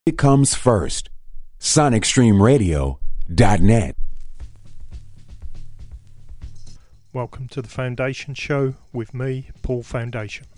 It comes first. SonicStreamRadio.net. Welcome to the Foundation Show with me, Paul Foundation.